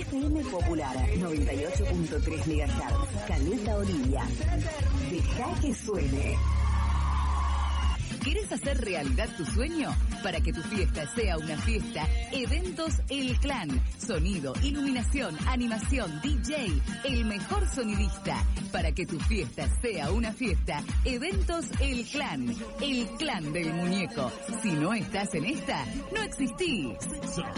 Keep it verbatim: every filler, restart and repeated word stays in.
F M Popular noventa y ocho punto tres megahertz. Caleta Olivia. Deja que suene. ¿Querés hacer realidad tu sueño? Para que tu fiesta sea una fiesta, Eventos El Clan. Sonido, iluminación, animación, D J, el mejor sonidista. Para que tu fiesta sea una fiesta, Eventos El Clan. El clan del muñeco. Si no estás en esta, no existís.